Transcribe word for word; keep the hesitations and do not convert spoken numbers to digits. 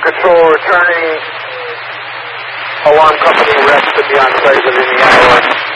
Control returning. Alarm company rep to be on site within the hour.